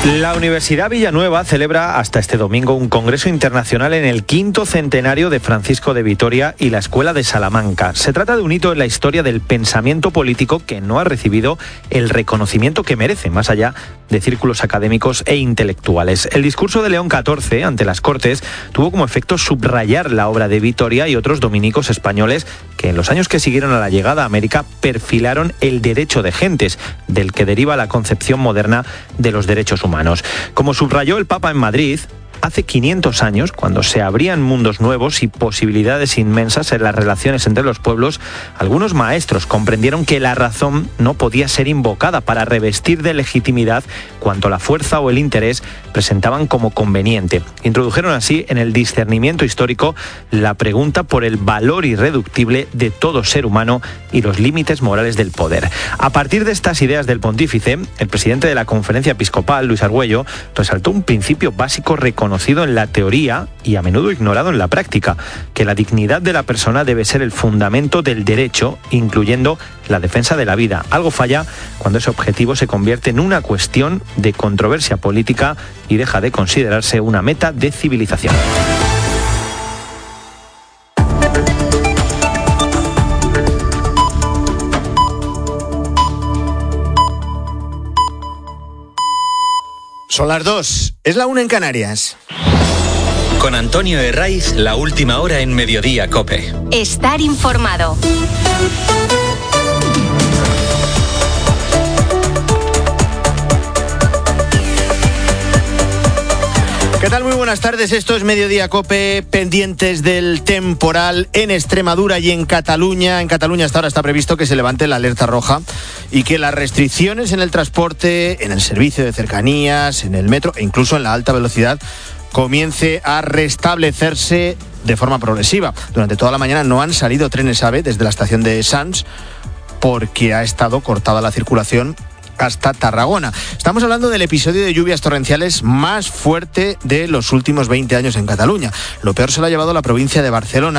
La Universidad Villanueva celebra hasta este domingo un congreso internacional en el 5º centenario de Francisco de Vitoria y la Escuela de Salamanca. Se trata de un hito en la historia del pensamiento político que no ha recibido el reconocimiento que merece, más allá de círculos académicos e intelectuales. El discurso de León XIV ante las Cortes tuvo como efecto subrayar la obra de Vitoria y otros dominicos españoles que en los años que siguieron a la llegada a América perfilaron el derecho de gentes, del que deriva la concepción moderna de los derechos humanos. Como subrayó el Papa en Madrid, hace 500 años, cuando se abrían mundos nuevos y posibilidades inmensas en las relaciones entre los pueblos, algunos maestros comprendieron que la razón no podía ser invocada para revestir de legitimidad cuanto la fuerza o el interés presentaban como conveniente. Introdujeron así en el discernimiento histórico la pregunta por el valor irreductible de todo ser humano y los límites morales del poder. A partir de estas ideas del pontífice, el presidente de la Conferencia Episcopal, Luis Argüello, resaltó un principio básico reconocido en la teoría y a menudo ignorado en la práctica, que la dignidad de la persona debe ser el fundamento del derecho, incluyendo la defensa de la vida. Algo falla cuando ese objetivo se convierte en una cuestión de controversia política y deja de considerarse una meta de civilización. Son las 2, es la 1 en Canarias. Con Antonio Herraiz, la última hora en Mediodía COPE. Estar informado. ¿Qué tal? Muy buenas tardes, esto es Mediodía COPE, pendientes del temporal en Extremadura y en Cataluña. En Cataluña hasta ahora está previsto que se levante la alerta roja y que las restricciones en el transporte, en el servicio de cercanías, en el metro e incluso en la alta velocidad comience a restablecerse de forma progresiva. Durante toda la mañana no han salido trenes AVE desde la estación de Sants porque ha estado cortada la circulación hasta Tarragona. Estamos hablando del episodio de lluvias torrenciales más fuerte de los últimos 20 años en Cataluña. Lo peor se lo ha llevado la provincia de Barcelona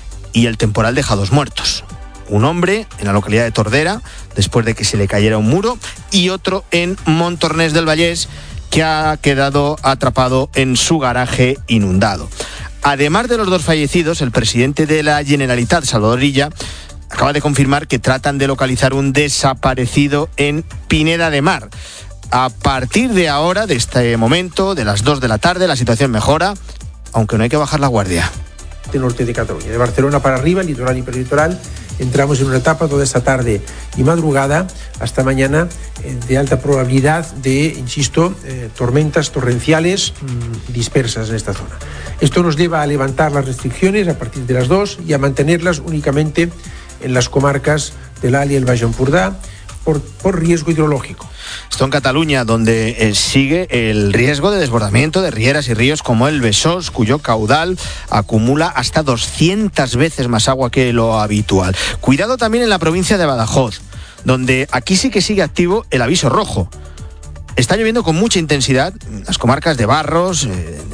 y el temporal deja 2 muertos. Un hombre en la localidad de Tordera, después de que se le cayera un muro, y otro en Montornès del Vallès, que ha quedado atrapado en su garaje inundado. Además de los 2 fallecidos, el presidente de la Generalitat, Salvador Illa, acaba de confirmar que tratan de localizar un desaparecido en Pineda de Mar. A partir de ahora, de este momento, de las 2 de la tarde, la situación mejora, aunque no hay que bajar la guardia. De norte de Cataluña, de Barcelona para arriba, litoral y perlitoral, entramos en una etapa toda esta tarde y madrugada hasta mañana de alta probabilidad de, insisto, tormentas torrenciales dispersas en esta zona. Esto nos lleva a levantar las restricciones a partir de las 2 y a mantenerlas únicamente en las comarcas del Alt y el Baix Empordà por riesgo hidrológico. Esto en Cataluña, donde sigue el riesgo de desbordamiento de rieras y ríos como el Besós, cuyo caudal acumula hasta 200 veces más agua que lo habitual. Cuidado también en la provincia de Badajoz, donde aquí sí que sigue activo el aviso rojo. Está lloviendo con mucha intensidad en las comarcas de Barros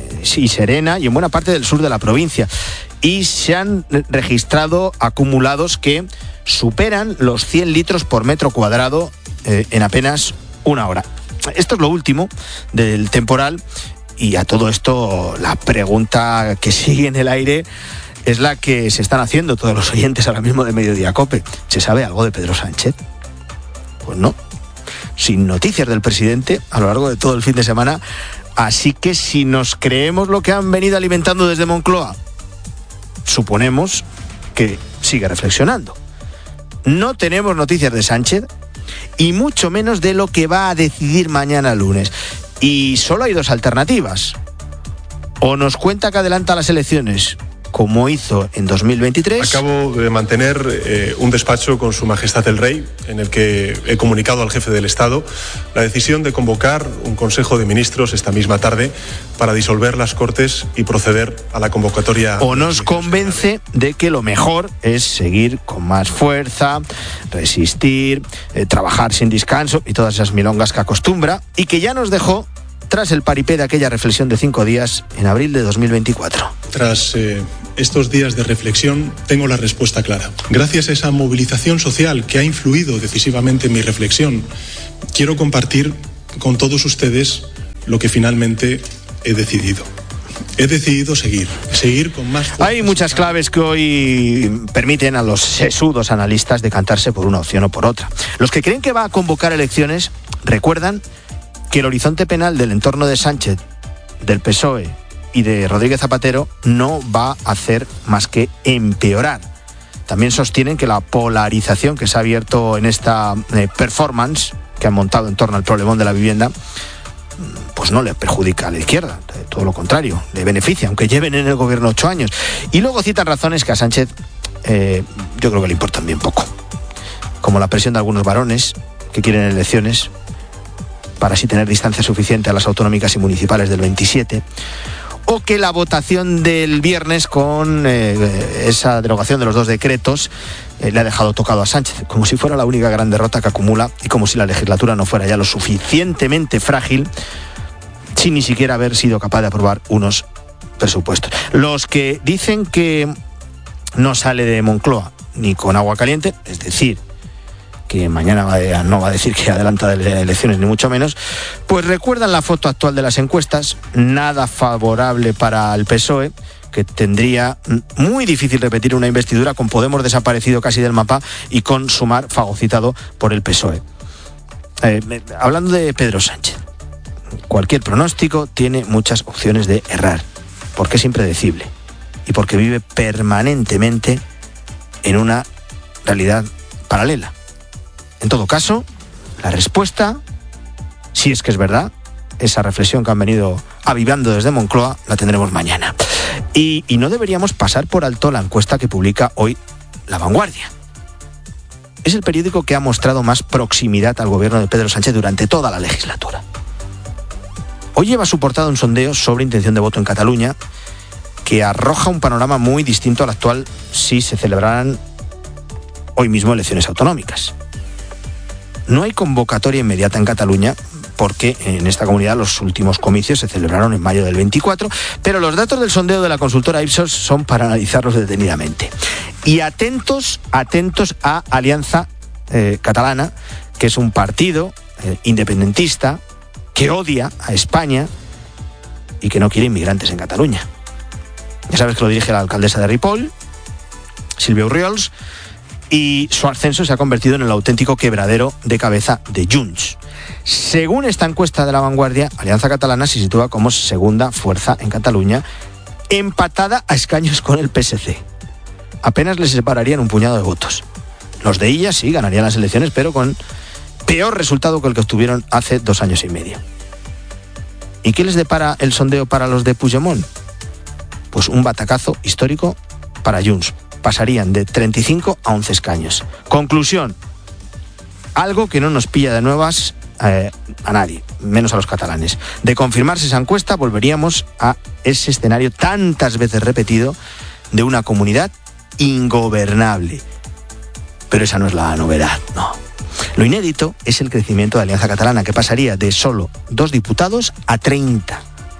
y Serena y en buena parte del sur de la provincia. Y se han registrado acumulados que superan los 100 litros por metro cuadrado en apenas una hora. Esto es lo último del temporal y a todo esto la pregunta que sigue en el aire es la que se están haciendo todos los oyentes ahora mismo de Mediodía COPE. ¿Se sabe algo de Pedro Sánchez? Pues no. Sin noticias del presidente a lo largo de todo el fin de semana. Así que si nos creemos lo que han venido alimentando desde Moncloa, suponemos que sigue reflexionando. No tenemos noticias de Sánchez y mucho menos de lo que va a decidir mañana lunes. Y solo hay 2 alternativas. O nos cuenta que adelanta las elecciones, como hizo en 2023. Acabo de mantener un despacho con Su Majestad el Rey, en el que he comunicado al jefe del Estado la decisión de convocar un Consejo de Ministros esta misma tarde para disolver las Cortes y proceder a la convocatoria. O nos convence de que lo mejor es seguir con más fuerza, resistir, trabajar sin descanso y todas esas milongas que acostumbra y que ya nos dejó tras el paripé de aquella reflexión de 5 días en abril de 2024. Tras estos días de reflexión, tengo la respuesta clara. Gracias a esa movilización social que ha influido decisivamente en mi reflexión, quiero compartir con todos ustedes lo que finalmente he decidido. He decidido seguir con más fuerza. Hay muchas claves que hoy permiten a los sesudos analistas decantarse por una opción o por otra. Los que creen que va a convocar elecciones recuerdan que el horizonte penal del entorno de Sánchez, del PSOE y de Rodríguez Zapatero no va a hacer más que empeorar. También sostienen que la polarización que se ha abierto en esta performance que han montado en torno al problemón de la vivienda pues no le perjudica a la izquierda, todo lo contrario, le beneficia, aunque lleven en el gobierno 8 años. Y luego citan razones que a Sánchez yo creo que le importan bien poco, como la presión de algunos varones que quieren elecciones para así tener distancia suficiente a las autonómicas y municipales del 27, o que la votación del viernes con esa derogación de los 2 decretos le ha dejado tocado a Sánchez, como si fuera la única gran derrota que acumula y como si la legislatura no fuera ya lo suficientemente frágil sin ni siquiera haber sido capaz de aprobar unos presupuestos. Los que dicen que no sale de Moncloa ni con agua caliente, es decir, que mañana no va a decir que adelanta de elecciones ni mucho menos, pues recuerdan la foto actual de las encuestas, nada favorable para el PSOE, que tendría muy difícil repetir una investidura con Podemos desaparecido casi del mapa y con Sumar fagocitado por el PSOE. Hablando de Pedro Sánchez, cualquier pronóstico tiene muchas opciones de errar, porque es impredecible y porque vive permanentemente en una realidad paralela. En todo caso, la respuesta, si es que es verdad, esa reflexión que han venido avivando desde Moncloa, la tendremos mañana. Y no deberíamos pasar por alto la encuesta que publica hoy La Vanguardia. Es el periódico que ha mostrado más proximidad al gobierno de Pedro Sánchez durante toda la legislatura. Hoy lleva a su portada un sondeo sobre intención de voto en Cataluña que arroja un panorama muy distinto al actual si se celebraran hoy mismo elecciones autonómicas. No hay convocatoria inmediata en Cataluña porque en esta comunidad los últimos comicios se celebraron en mayo del 24, pero los datos del sondeo de la consultora Ipsos son para analizarlos detenidamente. Y atentos a Alianza Catalana, que es un partido independentista que odia a España y que no quiere inmigrantes en Cataluña. Ya sabes que lo dirige la alcaldesa de Ripoll, Sílvia Orriols, y su ascenso se ha convertido en el auténtico quebradero de cabeza de Junts. Según esta encuesta de La Vanguardia, Alianza Catalana se sitúa como segunda fuerza en Cataluña, empatada a escaños con el PSC. Apenas les separarían un puñado de votos. Los de Illa sí ganarían las elecciones, pero con peor resultado que el que obtuvieron hace 2 años y medio. ¿Y qué les depara el sondeo para los de Puigdemont? Pues un batacazo histórico para Junts. Pasarían de 35 a 11 escaños. Conclusión, algo que no nos pilla de nuevas a nadie, menos a los catalanes. De confirmarse esa encuesta, volveríamos a ese escenario tantas veces repetido de una comunidad ingobernable. Pero esa no es la novedad, no. Lo inédito es el crecimiento de Alianza Catalana, que pasaría de solo 2 diputados a 30.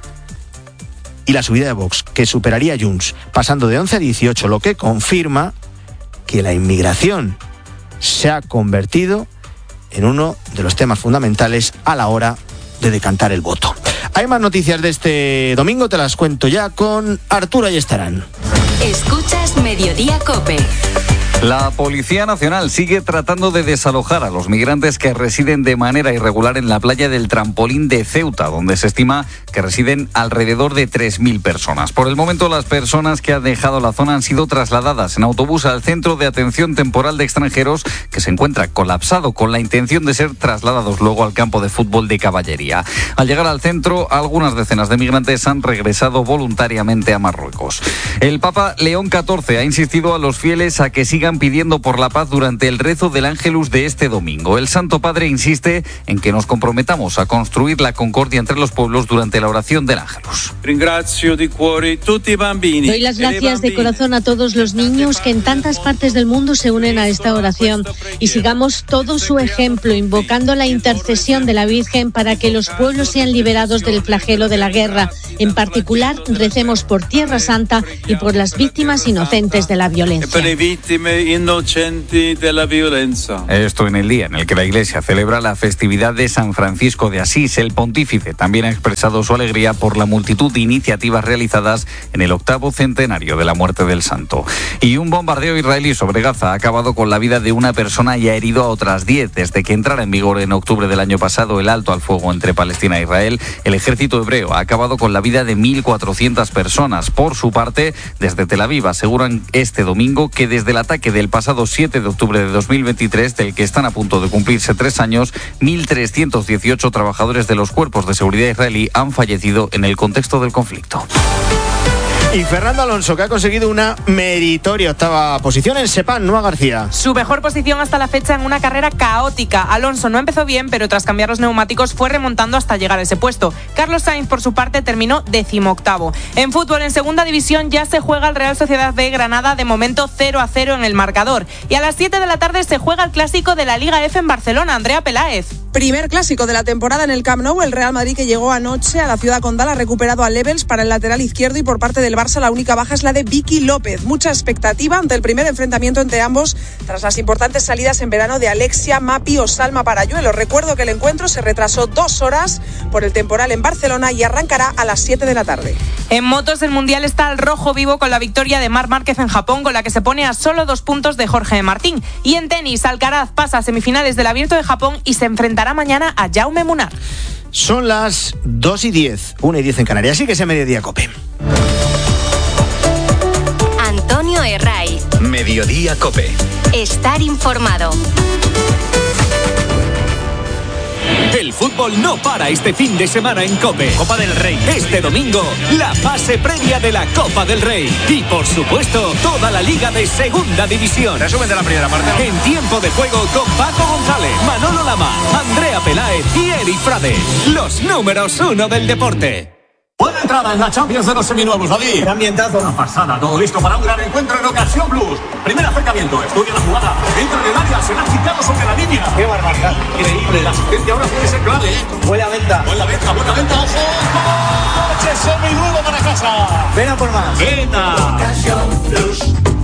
Y la subida de Vox, que superaría a Junts, pasando de 11 a 18, lo que confirma que la inmigración se ha convertido en uno de los temas fundamentales a la hora de decantar el voto. Hay más noticias de este domingo, te las cuento ya con Arturo Ayestarán. Escuchas Mediodía COPE. La Policía Nacional sigue tratando de desalojar a los migrantes que residen de manera irregular en la playa del Trampolín de Ceuta, donde se estima que residen alrededor de 3.000 personas. Por el momento, las personas que han dejado la zona han sido trasladadas en autobús al Centro de Atención Temporal de Extranjeros, que se encuentra colapsado, con la intención de ser trasladados luego al campo de fútbol de Caballería. Al llegar al centro, algunas decenas de migrantes han regresado voluntariamente a Marruecos. El Papa León XIV ha insistido a los fieles a que sigan pidiendo por la paz durante el rezo del Ángelus de este domingo. El Santo Padre insiste en que nos comprometamos a construir la concordia entre los pueblos durante la oración del Ángelus. Doy las gracias de corazón a todos los niños que en tantas partes del mundo se unen a esta oración y sigamos todo su ejemplo, invocando la intercesión de la Virgen para que los pueblos sean liberados del flagelo de la guerra. En particular, recemos por Tierra Santa y por las víctimas inocentes de la violencia. innocenti della violenza. Esto en el día en el que la Iglesia celebra la festividad de San Francisco de Asís. El pontífice también ha expresado su alegría por la multitud de iniciativas realizadas en el 8º centenario de la muerte del santo. Y un bombardeo israelí sobre Gaza ha acabado con la vida de una persona y ha herido a otras 10. Desde que entrara en vigor en octubre del año pasado el alto al fuego entre Palestina e Israel, el ejército hebreo ha acabado con la vida de 1.400 personas. Por su parte, desde Tel Aviv aseguran este domingo que desde el ataque del pasado 7 de octubre de 2023, del que están a punto de cumplirse 3 años, 1.318 trabajadores de los cuerpos de seguridad israelí han fallecido en el contexto del conflicto. Y Fernando Alonso, que ha conseguido una meritoria 8ª posición en Sepang, Noa García. Su mejor posición hasta la fecha en una carrera caótica. Alonso no empezó bien, pero tras cambiar los neumáticos fue remontando hasta llegar a ese puesto. Carlos Sainz, por su parte, terminó 18º. En fútbol, en segunda división, ya se juega el Real Sociedad B Granada, de momento 0-0 en el marcador. Y a las 7 de la tarde se juega el clásico de la Liga F en Barcelona. Andrea Peláez. Primer clásico de la temporada en el Camp Nou. El Real Madrid, que llegó anoche a la ciudad condal, ha recuperado a Levels para el lateral izquierdo, y por parte del Barça la única baja es la de Vicky López. Mucha expectativa ante el primer enfrentamiento entre ambos tras las importantes salidas en verano de Alexia, Mapi o Salma Parayuelo. Recuerdo que el encuentro se retrasó 2 horas por el temporal en Barcelona y arrancará a las 7 de la tarde. En motos, el Mundial está al rojo vivo con la victoria de Marc Márquez en Japón, con la que se pone a solo 2 puntos de Jorge Martín. Y en tenis, Alcaraz pasa a semifinales del Abierto de Japón y se enfrentará mañana a Jaume Munar. Son las 2:10, 1:10 en Canarias. Así que es Mediodía Cope. Antonio Herray. Mediodía Cope. Estar informado. El fútbol no para este fin de semana en COPE. Copa del Rey. Este domingo, la fase previa de la Copa del Rey. Y por supuesto, toda la Liga de Segunda División. Resumen de la primera parte. En tiempo de juego con Paco González, Manolo Lama, Andrea Peláez y Eri Frade. Los números 1 del deporte. Buena entrada en la Champions de los seminuevos, David. Qué ambientazo. Una pasada, todo listo para un gran encuentro en Ocasión Plus. Primer acercamiento, estudia la jugada. Entra en el área, será quitado sobre la línea. Qué barbaridad. Increíble, la asistencia ahora puede ser clave. Buena venta. Buena venta, ojo. Coche seminuevo para casa. Ven a por más. Venta. Ocasión Plus.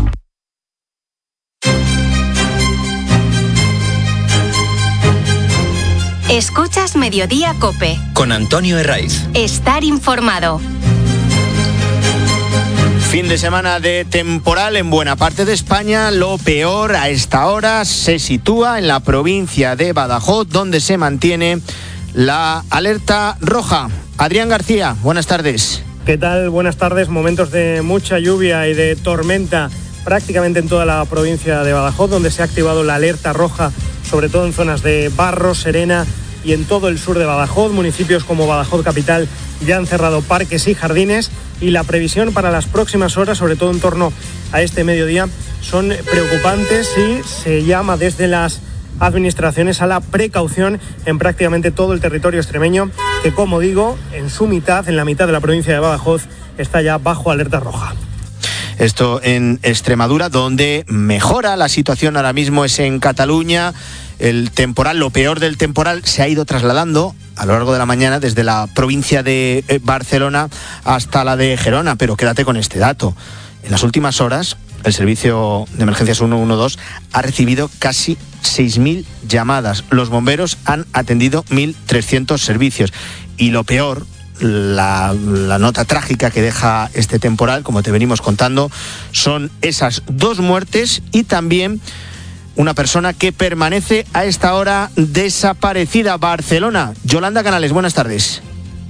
Escuchas Mediodía Cope. Con Antonio Herraiz. Estar informado. Fin de semana de temporal en buena parte de España. Lo peor a esta hora se sitúa en la provincia de Badajoz, donde se mantiene la alerta roja. Adrián García, buenas tardes. ¿Qué tal? Buenas tardes. Momentos de mucha lluvia y de tormenta prácticamente en toda la provincia de Badajoz, donde se ha activado la alerta roja, sobre todo en zonas de Barros, Serena y en todo el sur de Badajoz. Municipios como Badajoz capital ya han cerrado parques y jardines, y la previsión para las próximas horas, sobre todo en torno a este mediodía, son preocupantes, y se llama desde las administraciones a la precaución en prácticamente todo el territorio extremeño, que, como digo, en la mitad de la provincia de Badajoz, está ya bajo alerta roja. Esto en Extremadura, donde mejora la situación ahora mismo es en Cataluña. El temporal, lo peor del temporal, se ha ido trasladando a lo largo de la mañana desde la provincia de Barcelona hasta la de Gerona. Pero quédate con este dato. En las últimas horas, el servicio de emergencias 112 ha recibido casi 6.000 llamadas. Los bomberos han atendido 1.300 servicios. Y lo peor, la nota trágica que deja este temporal, como te venimos contando, son esas 2 muertes y también una persona que permanece a esta hora desaparecida. Barcelona. Yolanda Canales, buenas tardes.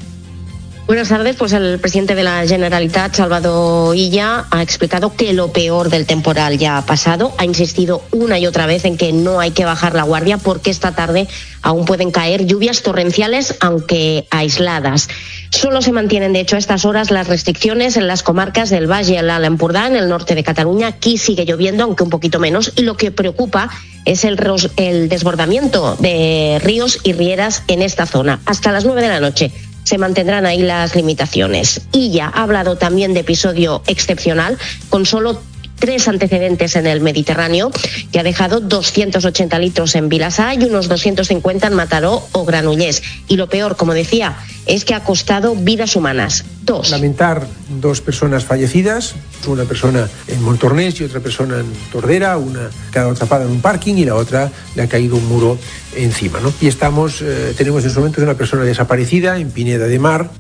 Buenas tardes. Pues el presidente de la Generalitat, Salvador Illa, ha explicado que lo peor del temporal ya ha pasado. Ha insistido una y otra vez en que no hay que bajar la guardia, porque esta tarde aún pueden caer lluvias torrenciales, aunque aisladas. Solo se mantienen, de hecho, a estas horas las restricciones en las comarcas del Valle, el Alt Empordà, en el norte de Cataluña. Aquí sigue lloviendo, aunque un poquito menos, y lo que preocupa es el desbordamiento de ríos y rieras en esta zona. Hasta las 9 de la noche se mantendrán ahí las limitaciones. Y ya ha hablado también de episodio excepcional, con solo 3 antecedentes en el Mediterráneo, que ha dejado 280 litros en Vilassar y unos 250 en Mataró o Granollers. Y lo peor, como decía, es que ha costado vidas humanas. Lamentar 2 personas fallecidas, una persona en Montornès y otra persona en Tordera, una quedado atrapada en un parking y la otra le ha caído un muro encima, ¿no? Y tenemos en estos momentos una persona desaparecida en Pineda de Mar.